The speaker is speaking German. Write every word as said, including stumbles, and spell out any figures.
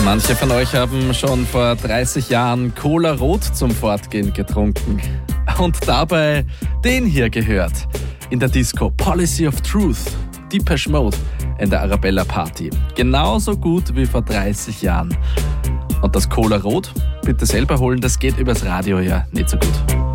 Manche von euch haben schon vor dreißig Jahren Cola Rot zum Fortgehen getrunken und dabei den hier gehört. In der Disco Policy of Truth, Depeche Mode in der Arabella Party. Genauso gut wie vor dreißig Jahren. Und das Cola Rot, bitte selber holen, das geht übers Radio ja nicht so gut.